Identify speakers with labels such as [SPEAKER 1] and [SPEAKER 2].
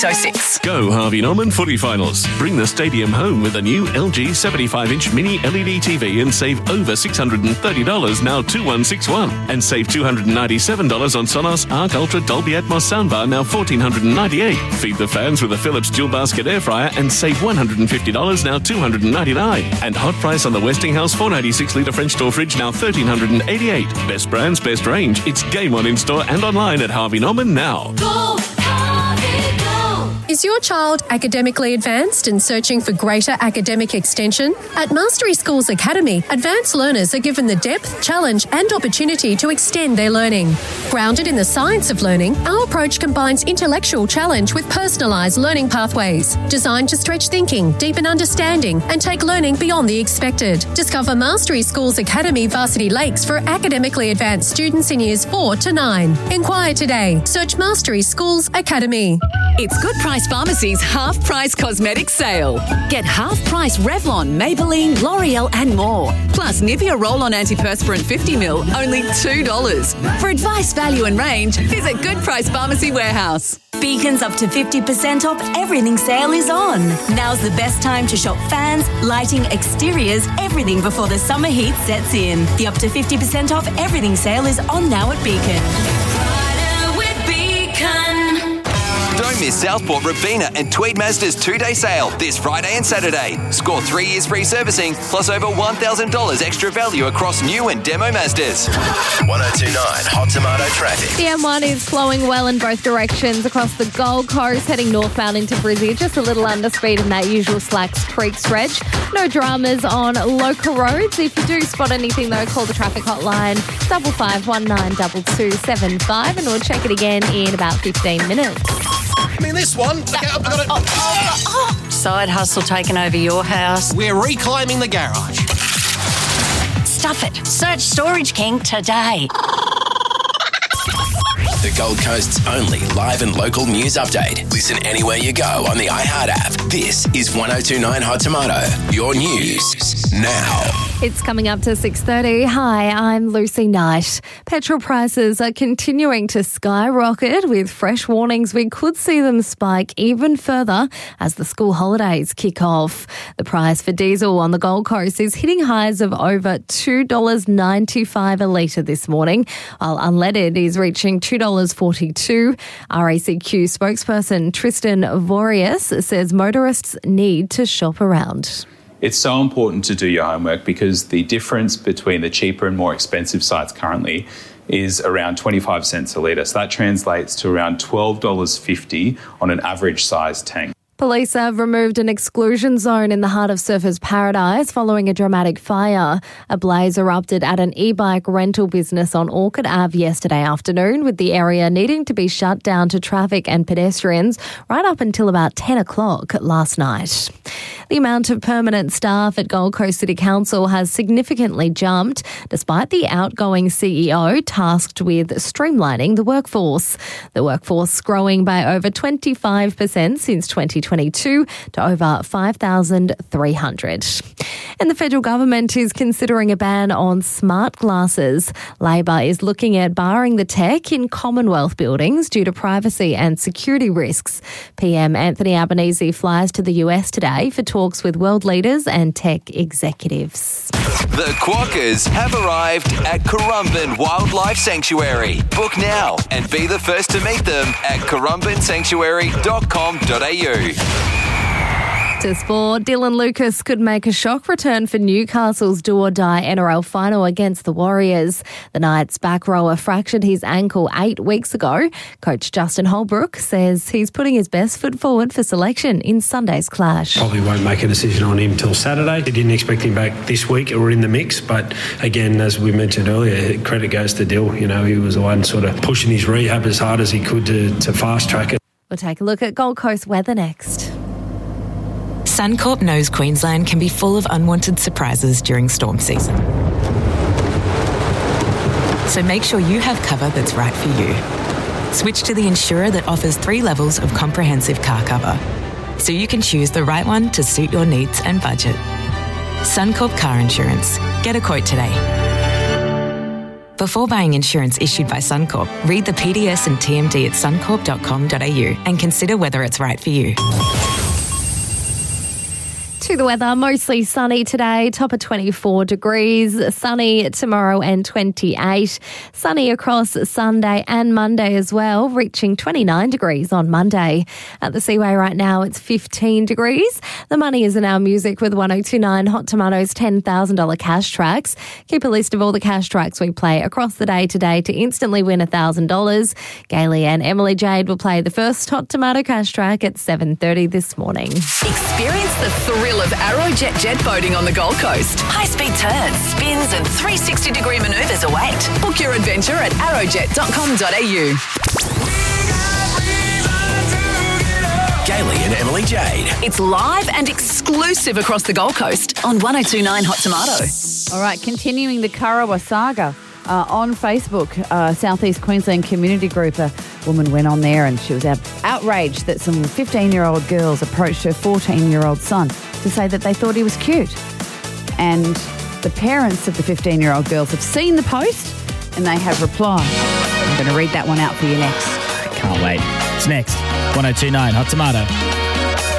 [SPEAKER 1] 06.
[SPEAKER 2] Go Harvey Norman Footy Finals. Bring the stadium home with a new LG 75-inch mini LED TV and save over $630 now 2161. And save $297 on Sonos Arc Ultra Dolby Atmos soundbar now $1,498. Feed the fans with a Philips dual basket air fryer and save $150 now $299. And hot price on the Westinghouse 496-litre French door fridge now $1,388. Best brands, best range. It's game on in-store and online at Harvey Norman now.
[SPEAKER 3] Go, Harvey, go! Is your child academically advanced and searching for greater academic extension? At Mastery Schools Academy, advanced learners are given the depth, challenge and opportunity to extend their learning. Grounded in the science of learning, our approach combines intellectual challenge with personalised learning pathways, designed to stretch thinking, deepen understanding and take learning beyond the expected. Discover Mastery Schools Academy Varsity Lakes for academically advanced students in years 4 to 9. Inquire today. Search Mastery Schools Academy.
[SPEAKER 1] It's Good Price Pharmacy's half-price cosmetics sale. Get half-price Revlon, Maybelline, L'Oreal and more. Plus Nivea Roll-On Antiperspirant 50ml, only $2. For advice, value and range, visit Good Price Pharmacy Warehouse.
[SPEAKER 4] Beacon's up to 50% off everything sale is on. Now's the best time to shop fans, lighting, exteriors, everything before the summer heat sets in. The up to 50% off everything sale is on now at Beacon.
[SPEAKER 3] Rider with Beacon.
[SPEAKER 5] Don't miss Southport, Robina and Tweed Mazda's 2-day sale this Friday and Saturday. Score 3 years free servicing plus over $1,000 extra value across new and demo Mazdas.
[SPEAKER 6] 1029 Hot Tomato traffic.
[SPEAKER 7] The M1 is flowing well in both directions across the Gold Coast, heading northbound into Brizzy. Just a little under speed in that usual Slacks Creek stretch. No dramas on local roads. If you do spot anything though, call the traffic hotline 55192275 and we'll check it again in about 15 minutes.
[SPEAKER 8] I mean, this one. Okay, I've got it.
[SPEAKER 4] Side hustle taking over your house.
[SPEAKER 8] We're reclaiming the garage.
[SPEAKER 4] Stuff it. Search Storage King today.
[SPEAKER 6] The Gold Coast's only live and local news update. Listen anywhere you go on the iHeart app. This is 1029 Hot Tomato. Your news now.
[SPEAKER 7] It's coming up to 6:30. Hi, I'm Lucy Knight. Petrol prices are continuing to skyrocket with fresh warnings we could see them spike even further as the school holidays kick off. The price for diesel on the Gold Coast is hitting highs of over $2.95 a litre this morning, while unleaded is reaching $2.42. RACQ spokesperson Tristan Vorius says motorists need to shop around.
[SPEAKER 9] It's so important to do your homework because the difference between the cheaper and more expensive sites currently is around 25 cents a litre. So that translates to around $12.50 on an average size tank.
[SPEAKER 7] Police have removed an exclusion zone in the heart of Surfers Paradise following a dramatic fire. A blaze erupted at an e-bike rental business on Orchid Ave yesterday afternoon, with the area needing to be shut down to traffic and pedestrians right up until about 10 o'clock last night. The amount of permanent staff at Gold Coast City Council has significantly jumped, despite the outgoing CEO tasked with streamlining the workforce. The workforce growing by over 25% since 2022 to over 5,300. And the federal government is considering a ban on smart glasses. Labor is looking at barring the tech in Commonwealth buildings due to privacy and security risks. PM Anthony Albanese flies to the US today for talks with world leaders and tech executives.
[SPEAKER 5] The Quokkas have arrived at Currumbin Wildlife Sanctuary. Book now and be the first to meet them at currumbinsanctuary.com.au.
[SPEAKER 7] To sport, Dylan Lucas could make a shock return for Newcastle's do-or-die NRL final against the Warriors. The Knights back rower fractured his ankle 8 weeks ago. Coach Justin Holbrook says he's putting his best foot forward for selection in Sunday's clash.
[SPEAKER 10] Probably won't make a decision on him till Saturday. He didn't expect him back this week or in the mix, but again, as we mentioned earlier, credit goes to Dill. You know, he was the one sort of pushing his rehab as hard as he could to fast track it.
[SPEAKER 7] We'll take a look at Gold Coast weather next.
[SPEAKER 11] Suncorp knows Queensland can be full of unwanted surprises during storm season. So make sure you have cover that's right for you. Switch to the insurer that offers 3 levels of comprehensive car cover, so you can choose the right one to suit your needs and budget. Suncorp Car Insurance. Get a quote today. Before buying insurance issued by Suncorp, read the PDS and TMD at suncorp.com.au and consider whether it's right for you.
[SPEAKER 7] To the weather, mostly sunny today, top of 24 degrees, sunny tomorrow and 28. Sunny across Sunday and Monday as well, reaching 29 degrees on Monday. At the Seaway right now, it's 15 degrees. The money is in our music with 1029 Hot Tomatoes $10,000 cash tracks. Keep a list of all the cash tracks we play across the day today to instantly win $1,000. Gailey and Emily Jade will play the first Hot Tomato cash track at 7:30 this morning.
[SPEAKER 1] Experience the thrill of Aerojet jet boating on the Gold Coast. High-speed turns, spins and 360-degree manoeuvres await. Book your adventure at aerojet.com.au.
[SPEAKER 6] Gailey and Emily Jade.
[SPEAKER 1] It's live and exclusive across the Gold Coast on 1029 Hot Tomato.
[SPEAKER 12] All right, continuing the Kurrawa saga. On Facebook, Southeast Queensland Community Group, a woman went on there and she was outraged that some 15-year-old girls approached her 14-year-old son to say that they thought he was cute. And the parents of the 15-year-old girls have seen the post and they have replied. I'm going to read that one out for you next.
[SPEAKER 13] Can't wait. It's next. 1029 Hot Tomato.